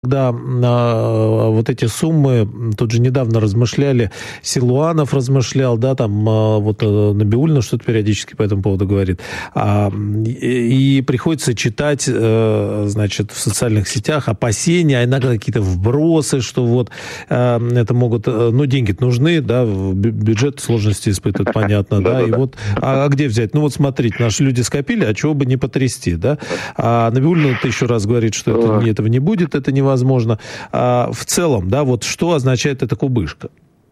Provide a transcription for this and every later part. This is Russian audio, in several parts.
Когда вот эти суммы, тут же недавно размышляли, Силуанов размышлял, да, там вот Набиуллина что-то периодически по этому поводу говорит, и приходится читать, значит, в социальных сетях опасения, а иногда какие-то вбросы, что вот это могут, ну, деньги-то нужны, да, бюджет сложности испытывает, понятно, да, и вот, а где взять? Ну, вот смотрите, наши люди скопили, а чего бы не потрясти, да, а Набиуллина еще раз говорит, что этого не будет, это невозможно. В целом, да, вот что означает эта кубышка?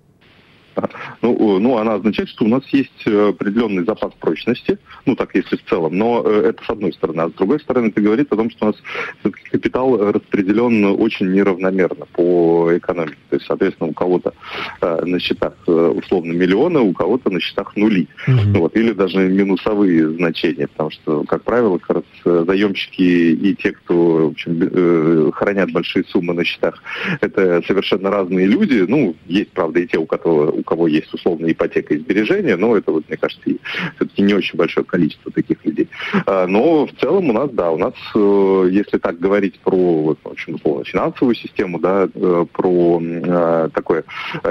Ну, она означает, что у нас есть определенный запас прочности, ну, так если в целом, но это с одной стороны. А с другой стороны, это говорит о том, что у нас все-таки капитал распределен очень неравномерно по экономике. То есть, соответственно, у кого-то на счетах условно миллионы, у кого-то на счетах нули. Вот, или даже минусовые значения, потому что, как правило, как раз заемщики и те, кто, в общем, хранят большие суммы на счетах, это совершенно разные люди. Ну, есть, правда, и те, у кого есть условная ипотека и сбережения, но это, вот, мне кажется, все-таки не очень большое количество таких людей. Но в целом у нас, если так говорить про, вот, очень условно, финансовую систему, да, про такое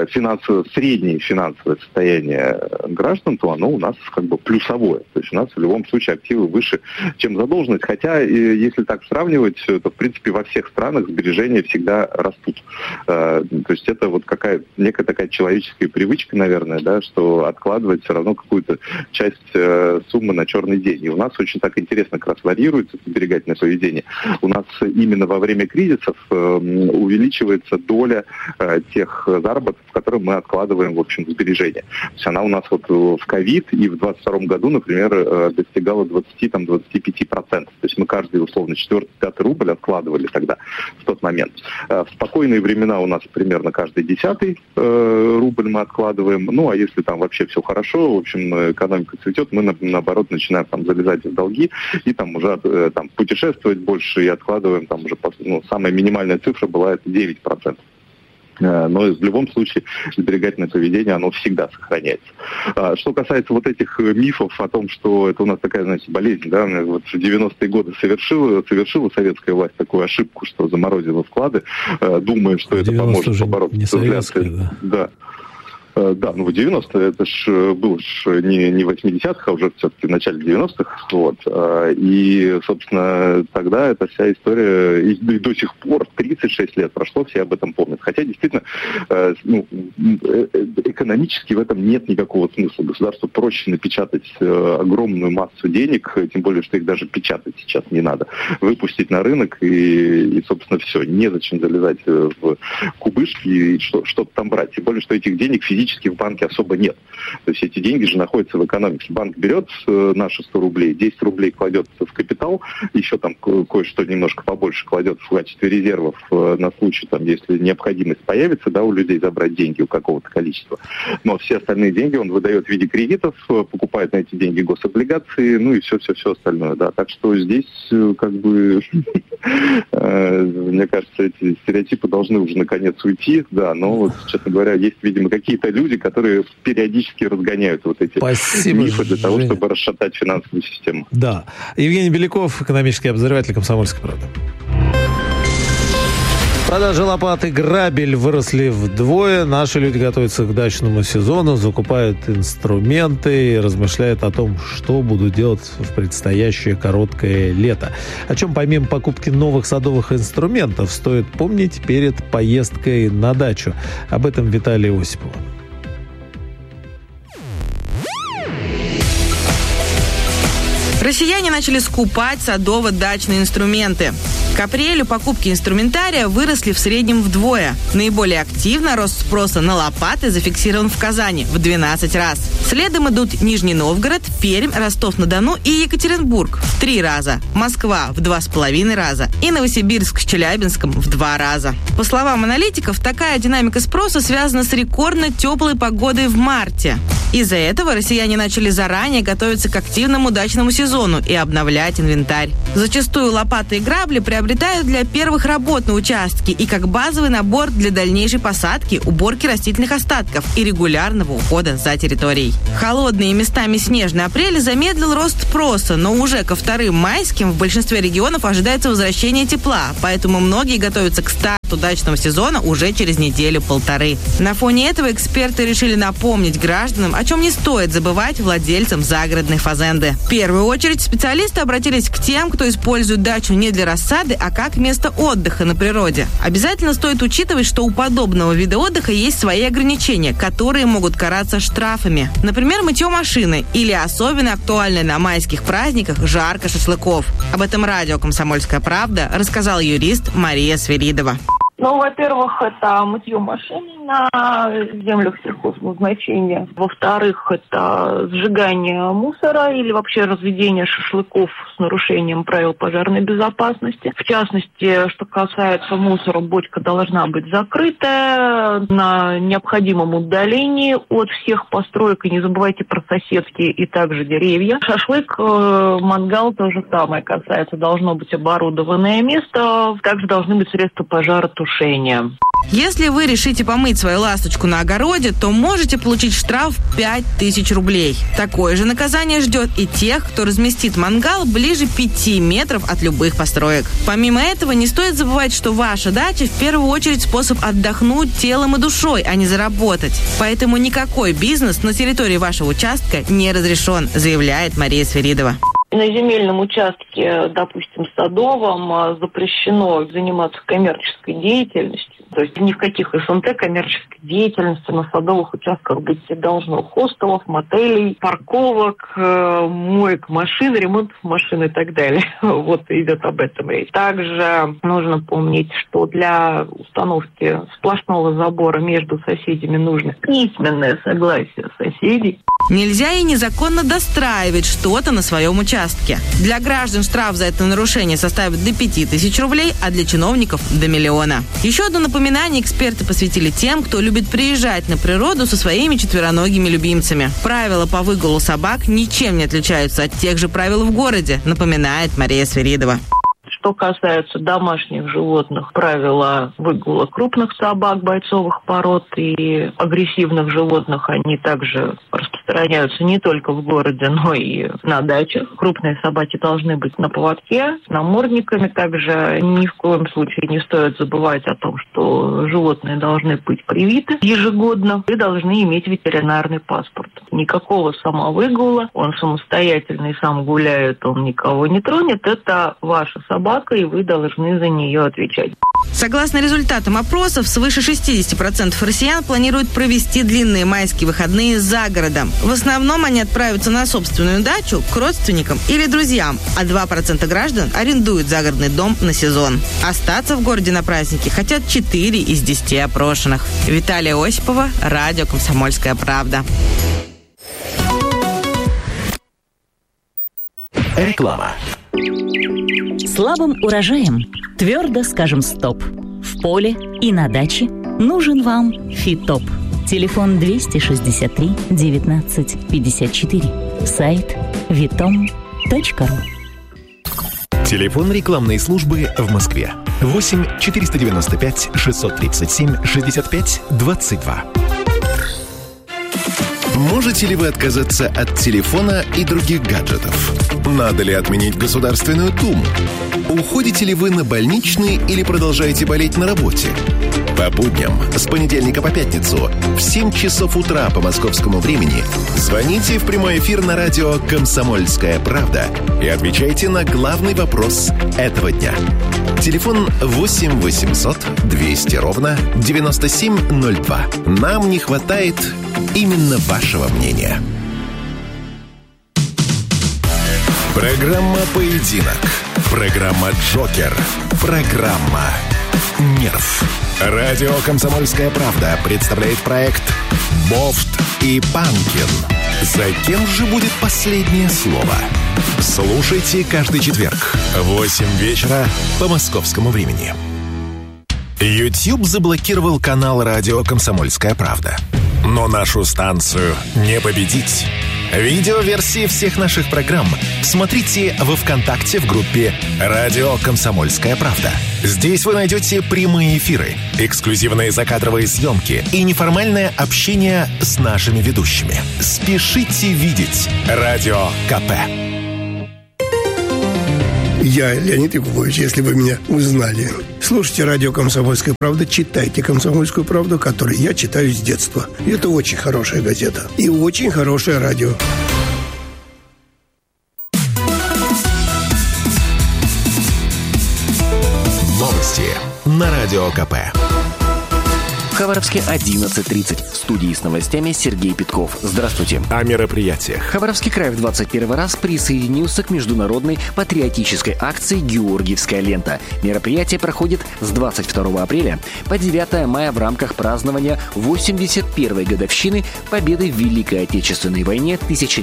среднее финансовое состояние граждан, то оно у нас как бы плюсовое. То есть у нас в любом случае активы выше, чем задолженность. Хотя, если так сравнивать, то, в принципе, во всех странах сбережения всегда растут. То есть это вот некая такая человеческая привычка, наверное, да, что откладывать все равно какую-то часть суммы на черный день. И у нас очень так интересно как раз варьируется сберегательное поведение. У нас именно во время кризисов увеличивается доля тех заработков, которые мы откладываем, в общем, в сбережения. То есть она у нас вот в ковид и в 2022 году, например, достигала 20-25%. То есть мы каждый, условно, 4-5 рубль откладывали тогда, в тот момент. В спокойные времена у нас примерно каждый 10 рубль мы откладываем. Ну, а если там вообще все хорошо, в общем, экономика цветет, мы, наоборот, начинаем там залезать в долги и там уже там путешествовать больше и откладываем там уже, самая минимальная цифра была это 9%. Но в любом случае сберегательное поведение, оно всегда сохраняется. Что касается вот этих мифов о том, что это у нас такая, знаете, болезнь, да, вот в 90-е годы совершила советская власть такую ошибку, что заморозила вклады, думая, что это поможет побороться с инфляцией. Да. Да, ну в 90-е это ж было не в 80-х, а уже все-таки в начале 90-х. Вот. И, собственно, тогда эта вся история, и до сих пор, 36 лет прошло, все об этом помнят. Хотя, действительно, экономически в этом нет никакого смысла. Государству проще напечатать огромную массу денег, тем более, что их даже печатать сейчас не надо. Выпустить на рынок и собственно, все. Незачем залезать в кубышки и что-то там брать. Тем более, что этих денег физически в банке особо нет. То есть эти деньги же находятся в экономике. Банк берет наши 100 рублей, 10 рублей кладет в капитал, еще там кое-что немножко побольше кладет в качестве резервов на случай, там, если необходимость появится, да, у людей забрать деньги у какого-то количества. Но все остальные деньги он выдает в виде кредитов, покупает на эти деньги гособлигации, ну и все остальное. Да. Так что здесь как бы мне кажется, эти стереотипы должны уже наконец уйти, да, но вот, честно говоря, есть, видимо, какие-то люди, которые периодически разгоняют вот эти мифы для того, чтобы расшатать финансовую систему. Да. Евгений Беляков, экономический обозреватель «Комсомольской правды». Продажи лопат и грабель выросли вдвое. Наши люди готовятся к дачному сезону, закупают инструменты и размышляют о том, что будут делать в предстоящее короткое лето. О чем помимо покупки новых садовых инструментов стоит помнить перед поездкой на дачу. Об этом Виталий Осипов. Россияне начали скупать садово-дачные инструменты. К апрелю покупки инструментария выросли в среднем вдвое. Наиболее активно рост спроса на лопаты зафиксирован в Казани в 12 раз. Следом идут Нижний Новгород, Пермь, Ростов-на-Дону и Екатеринбург в 3 раза, Москва в 2,5 раза и Новосибирск с Челябинском в 2 раза. По словам аналитиков, такая динамика спроса связана с рекордно теплой погодой в марте. Из-за этого россияне начали заранее готовиться к активному дачному сезону и обновлять инвентарь. Зачастую лопаты и грабли приобретают приобретают для первых работ на участке и как базовый набор для дальнейшей посадки, уборки растительных остатков и регулярного ухода за территорией. Холодный и местами снежный апрель замедлил рост спроса, но уже ко вторым майским в большинстве регионов ожидается возвращение тепла, поэтому многие готовятся к старту дачного сезона уже через неделю-полторы. На фоне этого эксперты решили напомнить гражданам, о чем не стоит забывать владельцам загородной фазенды. В первую очередь специалисты обратились к тем, кто использует дачу не для рассады, а как место отдыха на природе. Обязательно стоит учитывать, что у подобного вида отдыха есть свои ограничения, которые могут караться штрафами. Например, мытье машины или особенно актуальное на майских праздниках жарка шашлыков. Об этом радио «Комсомольская правда» рассказала юрист Мария Свиридова. Ну, во-первых, это мытье машины на землях сельхозназначения. Во-вторых, это сжигание мусора или вообще разведение шашлыков с нарушением правил пожарной безопасности. В частности, что касается мусора, бочка должна быть закрытая на необходимом удалении от всех построек. И не забывайте про соседские и также деревья. Шашлык, мангал то же самое касается. Должно быть оборудованное место. Также должны быть средства пожаротушения. Если вы решите помыть свою ласточку на огороде, то можете получить штраф 5000 рублей. Такое же наказание ждет и тех, кто разместит мангал ближе 5 метров от любых построек. Помимо этого, не стоит забывать, что ваша дача в первую очередь способ отдохнуть телом и душой, а не заработать. Поэтому никакой бизнес на территории вашего участка не разрешен, заявляет Мария Свиридова. На земельном участке, допустим, садовом, запрещено заниматься коммерческой деятельностью. То есть ни в каких СНТ коммерческой деятельности на садовых участках быть не должно. Хостелов, мотелей, парковок, моек машин, ремонтов машин и так далее. Вот идет об этом речь. Также нужно помнить, что для установки сплошного забора между соседями нужно письменное согласие соседей. Нельзя и незаконно достраивать что-то на своем участке. Для граждан штраф за это нарушение составит до 5000 рублей, а для чиновников – до 1 000 000. Еще одно напоминание эксперты посвятили тем, кто любит приезжать на природу со своими четвероногими любимцами. Правила по выгулу собак ничем не отличаются от тех же правил в городе, напоминает Мария Свиридова. Что касается домашних животных, правила выгула крупных собак, бойцовых пород и агрессивных животных, они также распространяются не только в городе, но и на дачах. Крупные собаки должны быть на поводке, с намордниками. Также ни в коем случае не стоит забывать о том, что животные должны быть привиты ежегодно и должны иметь ветеринарный паспорт. Никакого самовыгула, он самостоятельный, сам гуляет, он никого не тронет. Это ваша собака, и вы должны за нее отвечать. Согласно результатам опросов, свыше 60% россиян планируют провести длинные майские выходные за городом. В основном они отправятся на собственную дачу к родственникам или друзьям, а 2% граждан арендуют загородный дом на сезон. Остаться в городе на праздники хотят 4 из 10 опрошенных. Виталия Осипова, радио «Комсомольская правда». Реклама. Слабым урожаем твердо скажем «стоп». В поле и на даче нужен вам Фитоп. Телефон 263 19 54. Сайт vitom.ru. Телефон рекламной службы в Москве. 8 495 637 65 22. Можете ли вы отказаться от телефона и других гаджетов? Надо ли отменить Государственную Думу? Уходите ли вы на больничный или продолжаете болеть на работе? По будням с понедельника по пятницу в 7 часов утра по московскому времени звоните в прямой эфир на радио «Комсомольская правда» и отвечайте на главный вопрос этого дня. Телефон 8 800 200 ровно 9702. Нам не хватает именно вашего мнения. Программа «Поединок». Программа «Джокер». Программа «Нерв». Радио «Комсомольская правда» представляет проект «Бофт и Панкин». За кем же будет последнее слово? Слушайте каждый четверг в 8 вечера по московскому времени. YouTube заблокировал канал радио «Комсомольская правда». Но нашу станцию не победить. Видеоверсии всех наших программ смотрите во ВКонтакте в группе «Радио Комсомольская правда». Здесь вы найдете прямые эфиры, эксклюзивные закадровые съемки и неформальное общение с нашими ведущими. Спешите видеть «Радио КП». Я Леонид Якубович, если вы меня узнали. Слушайте радио «Комсомольская правда», читайте «Комсомольскую правду», которую я читаю с детства. Это очень хорошая газета и очень хорошее радио. Новости на Радио КП. В Хабаровске 11:30. В студии с новостями Сергей Петков. Здравствуйте. О мероприятиях. Хабаровский край в 21 раз присоединился к международной патриотической акции «Георгиевская лента». Мероприятие проходит с 22 апреля по 9 мая в рамках празднования 81-й годовщины победы в Великой Отечественной войне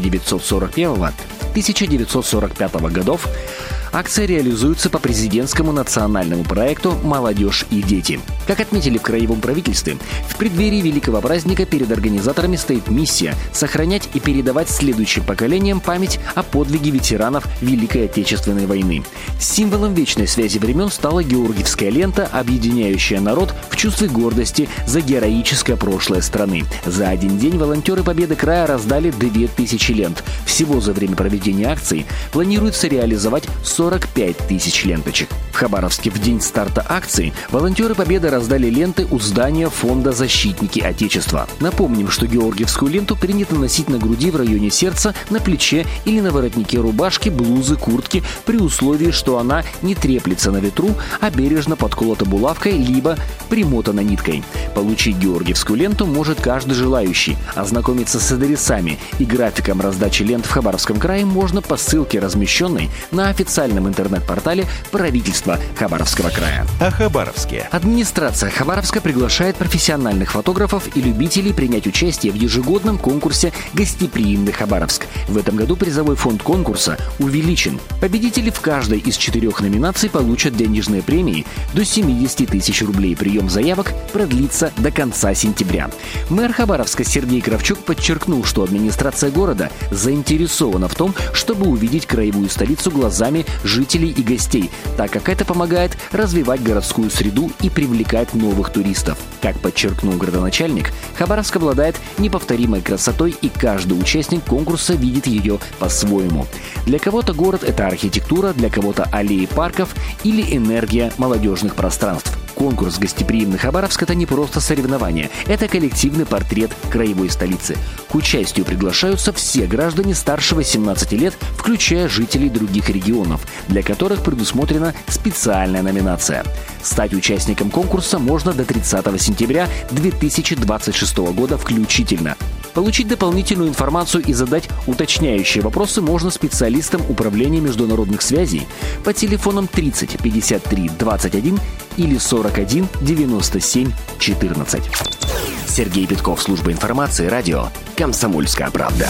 1941-1945 годов. Акция реализуется по президентскому национальному проекту «Молодежь и дети». Как отметили в краевом правительстве, в преддверии великого праздника перед организаторами стоит миссия сохранять и передавать следующим поколениям память о подвиге ветеранов Великой Отечественной войны. Символом вечной связи времен стала Георгиевская лента, объединяющая народ в чувстве гордости за героическое прошлое страны. За один день волонтеры Победы края раздали 2000 лент. Всего за время проведения акции планируется реализовать 45 тысяч ленточек. В Хабаровске в день старта акции волонтеры Победы раздали ленты у здания фонда «Защитники Отечества». Напомним, что георгиевскую ленту принято носить на груди в районе сердца, на плече или на воротнике рубашки, блузы, куртки, при условии, что она не треплется на ветру, а бережно подколота булавкой либо примотана ниткой. Получить георгиевскую ленту может каждый желающий. Ознакомиться с адресами и графиком раздачи лент в Хабаровском крае можно по ссылке, размещенной на официальном интернет-портале правительства Хабаровского края. О Хабаровске. Администрация Хабаровска приглашает профессиональных фотографов и любителей принять участие в ежегодном конкурсе «Гостеприимный Хабаровск». В этом году призовой фонд конкурса увеличен. Победители в каждой из 4 номинаций получат денежные премии до 70 тысяч рублей. Прием заявок продлится до конца сентября. Мэр Хабаровска Сергей Кравчук подчеркнул, что администрация города заинтересована в том, чтобы увидеть краевую столицу глазами жителей и гостей, так как это помогает развивать городскую среду и привлекать новых туристов. Как подчеркнул градоначальник, Хабаровск обладает неповторимой красотой, и каждый участник конкурса видит ее по-своему. Для кого-то город – это архитектура, для кого-то аллеи парков или энергия молодежных пространств. Конкурс «Гостеприимный Хабаровск» — это не просто соревнование, это коллективный портрет краевой столицы. К участию приглашаются все граждане старше 18 лет, включая жителей других регионов, для которых предусмотрена специальная номинация. Стать участником конкурса можно до 30 сентября 2026 года включительно. Получить дополнительную информацию и задать уточняющие вопросы можно специалистам Управления международных связей по телефонам 30 53 21 или 41 97 14. Сергей Петков, служба информации, радио «Комсомольская правда».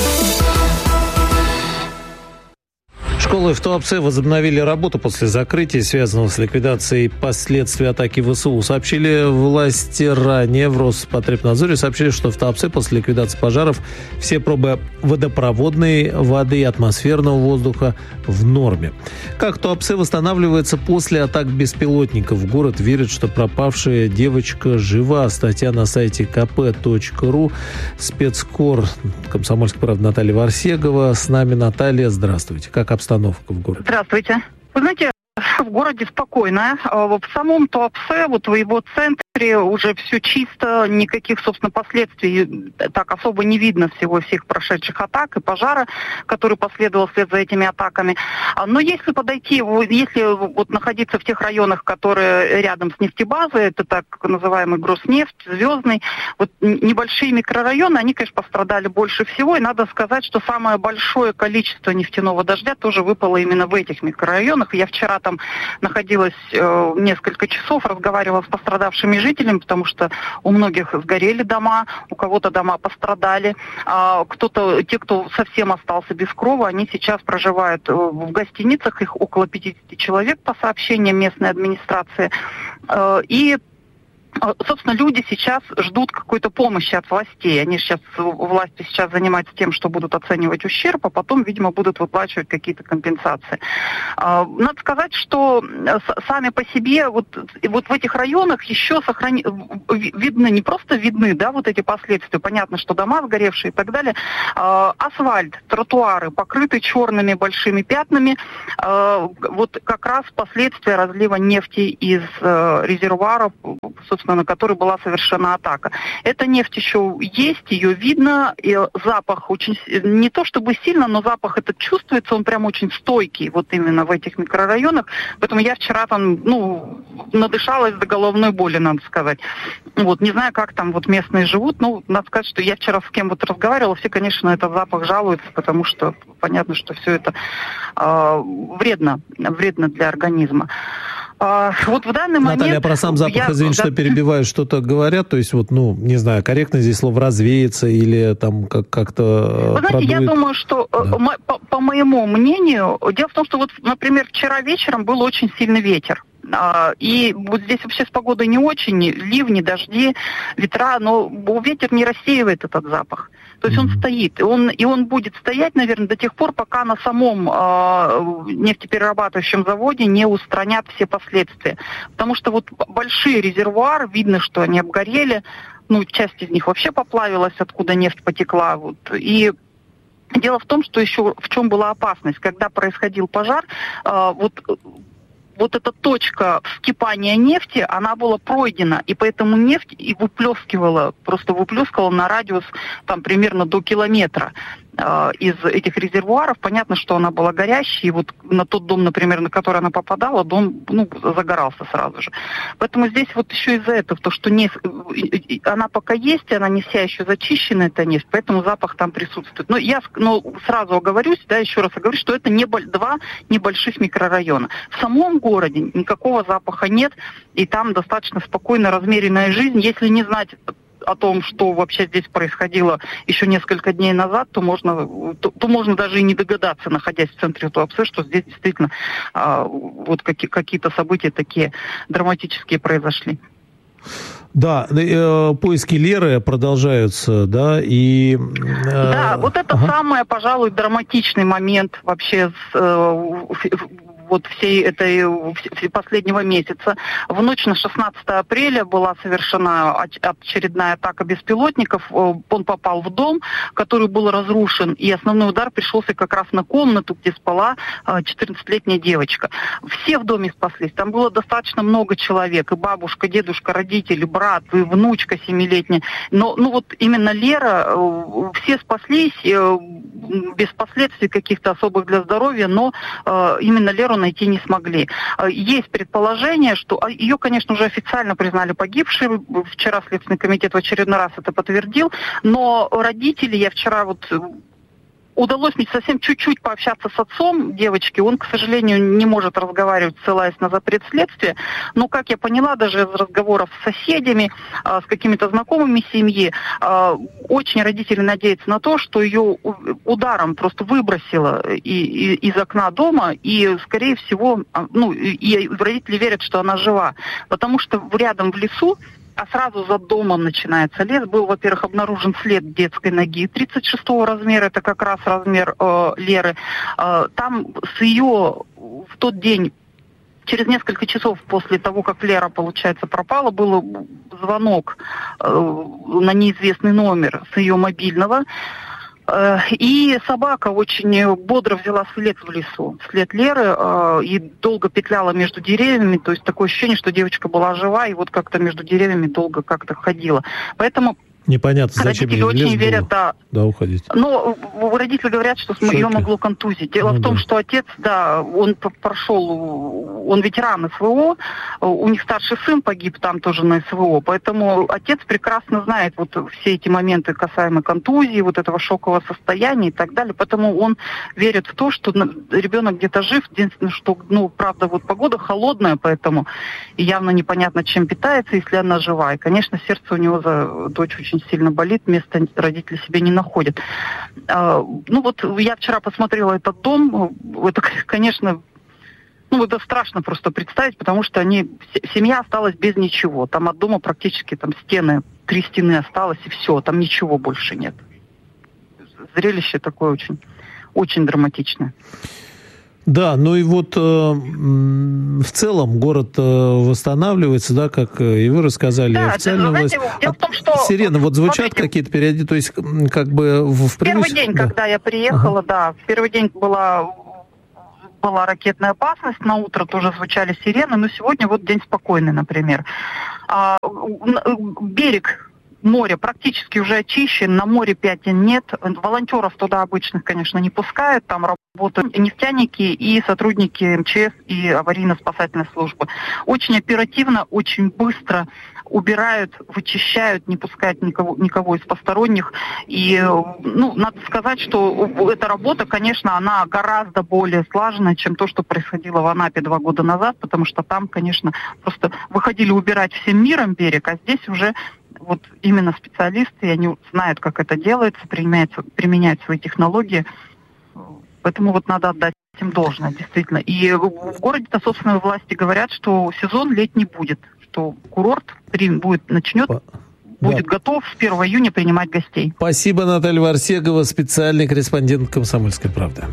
Школы в Туапсе возобновили работу после закрытия, связанного с ликвидацией последствий атаки ВСУ. Сообщили власти ранее. В Роспотребнадзоре сообщили, что в Туапсе после ликвидации пожаров все пробы водопроводной воды и атмосферного воздуха в норме. Как Туапсе восстанавливается после атак беспилотников? Город верит, что пропавшая девочка жива. Статья на сайте kp.ru. Спецкор «Комсомольской правды» Наталья Варсегова. С нами Наталья. Здравствуйте. Как обстановка в городе? Здравствуйте. Вы знаете, в городе спокойно. В самом Туапсе, вот в его центре уже все чисто, никаких, собственно, последствий так особо не видно всех прошедших атак и пожара, который последовал вслед за этими атаками. Но если подойти, если вот находиться в тех районах, которые рядом с нефтебазой, это так называемый Гроснефть, Звездный, вот небольшие микрорайоны, они, конечно, пострадали больше всего. И надо сказать, что самое большое количество нефтяного дождя тоже выпало именно в этих микрорайонах. Я вчера там находилась несколько часов, разговаривала с пострадавшими жителями, потому что у многих сгорели дома, у кого-то дома пострадали. Те, кто совсем остался без крова, они сейчас проживают в гостиницах, их около 50 человек по сообщениям местной администрации. И Собственно, люди сейчас ждут какой-то помощи от властей. Они сейчас, власти сейчас занимаются тем, что будут оценивать ущерб, а потом, видимо, будут выплачивать какие-то компенсации. Надо сказать, что сами по себе вот в этих районах еще видны, не просто видны, да, вот эти последствия. Понятно, что дома сгоревшие и так далее. Асфальт, тротуары покрыты черными большими пятнами. Вот как раз последствия разлива нефти из резервуара, собственно, на который была совершена атака. Эта нефть еще есть, ее видно, и запах очень, не то чтобы сильно, но запах этот чувствуется, он прям очень стойкий, вот именно в этих микрорайонах. Поэтому я вчера там, надышалась до головной боли, надо сказать. Вот, не знаю, как там вот местные живут, надо сказать, что я вчера с кем вот разговаривала, все, конечно, на этот запах жалуются, потому что понятно, что все это вредно для организма. Вот в данный момент... Наталья, про сам запах, извините, что перебиваю, что-то говорят, то есть не знаю, корректно здесь слово «развеяться» или там как-то... Вы знаете, я думаю, что, по моему мнению, дело в том, что вот, например, вчера вечером был очень сильный ветер. И вот здесь вообще с погодой не очень, ливни, дожди, ветра, но ветер не рассеивает этот запах. То есть он стоит, и он будет стоять, наверное, до тех пор, пока на самом нефтеперерабатывающем заводе не устранят все последствия. Потому что вот большие резервуары, видно, что они обгорели, часть из них вообще поплавилась, откуда нефть потекла, и дело в том, что еще в чем была опасность, когда происходил пожар, вот эта точка вскипания нефти, она была пройдена, и поэтому нефть и выплескивала на радиус там примерно до километра из этих резервуаров. Понятно, что она была горящей, и вот на тот дом, например, на который она попадала, дом загорался сразу же. Поэтому здесь вот еще из-за этого, то, что она пока есть, она не вся еще зачищена, эта нефть, поэтому запах там присутствует. Но я сразу оговорюсь, еще раз оговорюсь, что это два небольших микрорайона. В самом городе никакого запаха нет, и там достаточно спокойно размеренная жизнь. Если не знать о том, что вообще здесь происходило еще несколько дней назад, то можно даже и не догадаться, находясь в центре Туапсе, что здесь действительно какие-то события такие драматические произошли. Да, поиски Леры продолжаются, да, и... Да, вот это самый, пожалуй, драматичный момент вообще всей последнего месяца. В ночь на 16 апреля была совершена очередная атака беспилотников. Он попал в дом, который был разрушен, и основной удар пришелся как раз на комнату, где спала 14-летняя девочка. Все в доме спаслись. Там было достаточно много человек. И бабушка, дедушка, родители, брат, и внучка 7-летняя. Но именно Лера, все спаслись без последствий каких-то особых для здоровья, но именно Леру найти не смогли. Есть предположение, что ее, конечно, уже официально признали погибшей. Вчера Следственный комитет в очередной раз это подтвердил. Но родители, я вчера удалось мне совсем чуть-чуть пообщаться с отцом девочки. Он, к сожалению, не может разговаривать, ссылаясь на запрет следствия. Но, как я поняла, даже из разговоров с соседями, с какими-то знакомыми семьи, очень родители надеются на то, что ее ударом просто выбросило из окна дома, и, скорее всего, и родители верят, что она жива. Потому что рядом в лесу, а сразу за домом начинается лес. Был, во-первых, обнаружен след детской ноги 36-го размера, это как раз размер Леры. Там с ее в тот день, через несколько часов после того, как Лера, получается, пропала, был звонок на неизвестный номер с ее мобильного. И собака очень бодро взяла след в лесу, след Леры, и долго петляла между деревьями, то есть такое ощущение, что девочка была жива, и как-то между деревьями долго как-то ходила. Поэтому непонятно, зачем родители очень верят, уходить. Но родители говорят, что ее могло контузить. Дело в том, что отец, он он ветеран СВО, у них старший сын погиб там тоже на СВО, поэтому отец прекрасно знает все эти моменты касаемо контузии, этого шокового состояния и так далее, поэтому он верит в то, что ребенок где-то жив. Единственное, что, правда, погода холодная, поэтому явно непонятно, чем питается, если она жива. И, конечно, сердце у него за дочь очень сильно болит, места родители себе не находят. Я вчера посмотрела этот дом, это, конечно, это страшно просто представить, потому что семья осталась без ничего. Там от дома практически там 3 стены осталось, и все, там ничего больше нет. Зрелище такое очень, очень драматичное. Да, в целом город восстанавливается, да, как и вы рассказали, да, официальная власть. Дело в том, что... Сирены звучат какие-то периоды, то есть как бы в первый день, когда я приехала, в первый день была ракетная опасность, на утро тоже звучали сирены, но сегодня день спокойный, например. Берег море практически уже очищен, на море пятен нет. Волонтеров туда обычных, конечно, не пускают. Там работают нефтяники и сотрудники МЧС и аварийно-спасательной службы. Очень оперативно, очень быстро убирают, вычищают, не пускают никого из посторонних. И, надо сказать, что эта работа, конечно, она гораздо более слаженная, чем то, что происходило в Анапе 2 года назад, потому что там, конечно, просто выходили убирать всем миром берег, а здесь уже именно специалисты, и они знают, как это делается, применяют свои технологии. Поэтому надо отдать им должное, действительно. И в городе-то собственные власти говорят, что сезон летний будет, что курорт будет готов с 1 июня принимать гостей. Спасибо, Наталья Варсегова, специальный корреспондент «Комсомольской правды».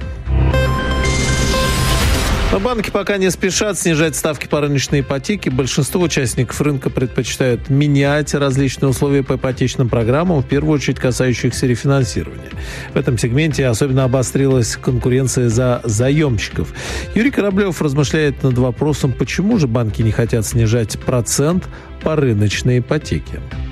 Но банки пока не спешат снижать ставки по рыночной ипотеке. Большинство участников рынка предпочитают менять различные условия по ипотечным программам, в первую очередь касающихся рефинансирования. В этом сегменте особенно обострилась конкуренция за заемщиков. Юрий Кораблев размышляет над вопросом, почему же банки не хотят снижать процент по рыночной ипотеке.